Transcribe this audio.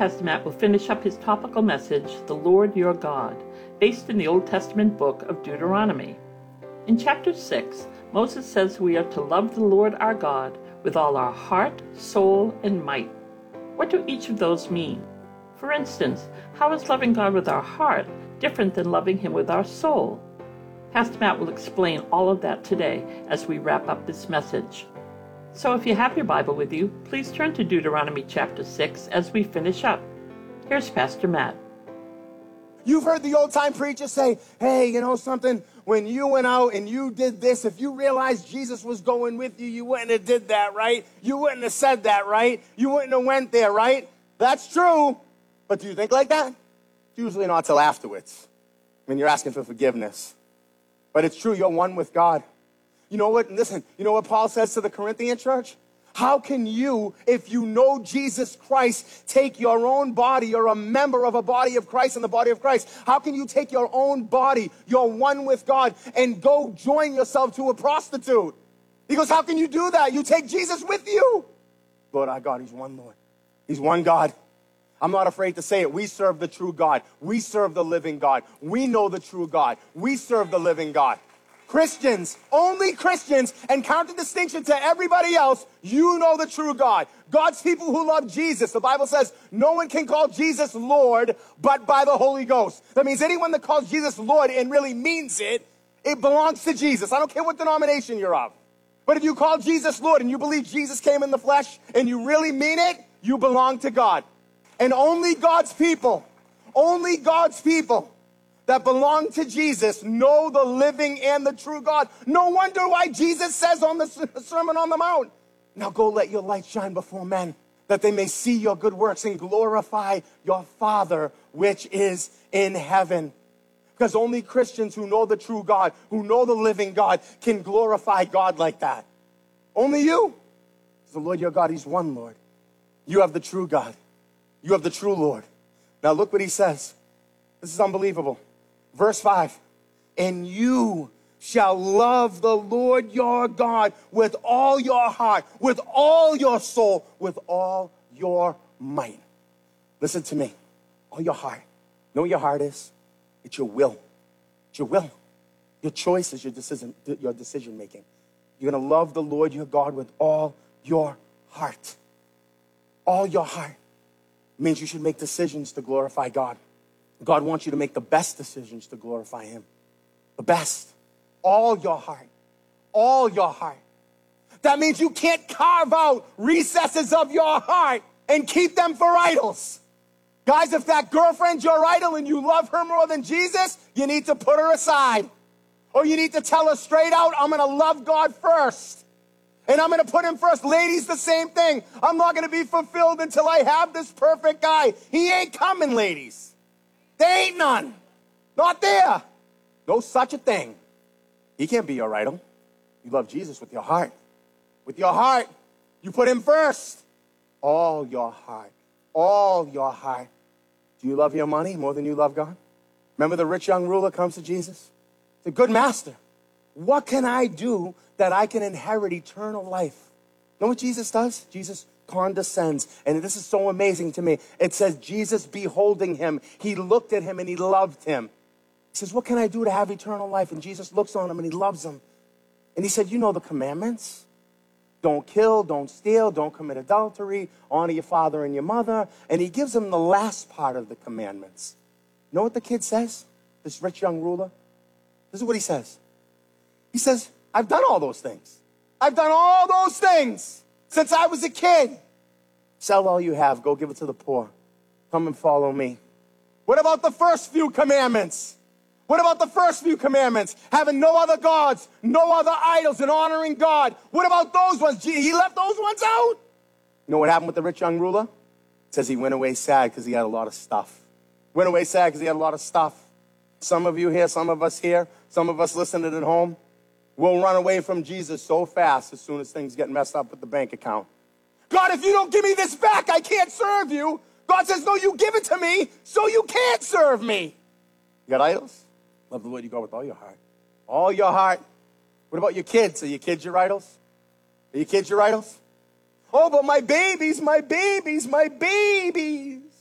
Pastor Matt will finish up his topical message, The Lord Your God, based in the Old Testament book of Deuteronomy. In chapter 6, Moses says we are to love the Lord our God with all our heart, soul, and might. What do each of those mean? For instance, how is loving God with our heart different than loving Him with our soul? Pastor Matt will explain all of that today as we wrap up this message. So if you have your Bible with you, please turn to Deuteronomy chapter 6 as we finish up. Here's Pastor Matt. You've heard the old-time preacher say, hey, you know something? When you went out and you did this, if you realized Jesus was going with you, you wouldn't have did that, right? You wouldn't have said that, right? You wouldn't have went there, right? That's true. But do you think like that? Usually not till afterwards, when you're asking for forgiveness. But it's true, you're one with God. You know what? Listen, you know what Paul says to the Corinthian church? How can you, if you know Jesus Christ, take your own body, you're a member of a body of Christ in the body of Christ. How can you take your own body, you're one with God, and go join yourself to a prostitute? He goes, how can you do that? You take Jesus with you. Lord our God, He's one Lord. He's one God. I'm not afraid to say it. We serve the true God. We serve the living God. We know the true God. We serve the living God. Christians, only Christians, and counter-distinction to everybody else, you know the true God. God's people who love Jesus. The Bible says no one can call Jesus Lord but by the Holy Ghost. That means anyone that calls Jesus Lord and really means it, it belongs to Jesus. I don't care what denomination you're of. But if you call Jesus Lord and you believe Jesus came in the flesh and you really mean it, you belong to God. And only God's people that belong to Jesus know the living and the true God. No wonder why Jesus says on the Sermon on the Mount, now go let your light shine before men, that they may see your good works and glorify your Father which is in heaven. Because only Christians who know the true God, who know the living God, can glorify God like that. Only you. The Lord your God, He's one Lord. You have the true God. You have the true Lord. Now look what He says. This is unbelievable. Verse 5, and you shall love the Lord your God with all your heart, with all your soul, with all your might. Listen to me. All your heart. Know what your heart is? It's your will. It's your will. Your choice is your decision making. You're going to love the Lord your God with all your heart. All your heart means you should make decisions to glorify God. God wants you to make the best decisions to glorify Him. The best. All your heart. All your heart. That means you can't carve out recesses of your heart and keep them for idols. Guys, if that girlfriend's your idol and you love her more than Jesus, you need to put her aside. Or you need to tell her straight out, I'm going to love God first. And I'm going to put Him first. Ladies, the same thing. I'm not going to be fulfilled until I have this perfect guy. He ain't coming, ladies. There ain't none. Not there. No such a thing. He can't be your idol. You love Jesus with your heart. With your heart. You put Him first. All your heart. All your heart. Do you love your money more than you love God? Remember the rich young ruler comes to Jesus? He's a good master. What can I do that I can inherit eternal life? You know what Jesus does? Jesus condescends. And this is so amazing to me. It says, Jesus beholding Him, He looked at Him and He loved Him. He says, what can I do to have eternal life? And Jesus looks on him and He loves him. And He said, you know the commandments. Don't kill, don't steal, don't commit adultery, honor your father and your mother. And He gives him the last part of the commandments. You know what the kid says? This rich young ruler? This is what he says. He says, I've done all those things. I've done all those things since I was a kid. Sell all you have. Go give it to the poor. Come and follow me. What about the first few commandments? What about the first few commandments? Having no other gods, no other idols, and honoring God. What about those ones? He left those ones out. You know what happened with the rich young ruler? It says he went away sad because he had a lot of stuff. Went away sad because he had a lot of stuff. Some of you here, some of us here, some of us listening at home, we'll run away from Jesus so fast as soon as things get messed up with the bank account. God, if you don't give me this back, I can't serve you. God says, no, you give it to me so you can't serve me. You got idols? Love the Lord you go with all your heart. All your heart. What about your kids? Are your kids your idols? Are your kids your idols? Oh, but my babies, my babies, my babies.